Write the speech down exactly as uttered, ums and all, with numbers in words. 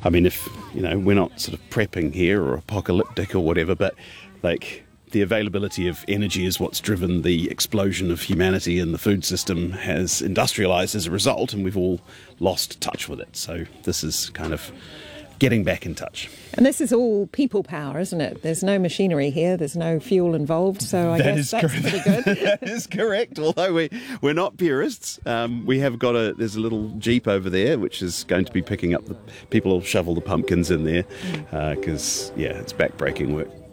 I mean, if, you know, we're not sort of prepping here or apocalyptic or whatever, but like the availability of energy is what's driven the explosion of humanity, and the food system has industrialized as a result, and we've all lost touch with it. So this is kind of getting back in touch. And this is all people power, isn't it? There's no machinery here, there's no fuel involved, so I That guess is that's correct. pretty good. That is correct, although we, we're not purists. Um, we have got a, there's a little Jeep over there which is going to be picking up, the people will shovel the pumpkins in there, because, uh, yeah, it's back-breaking work.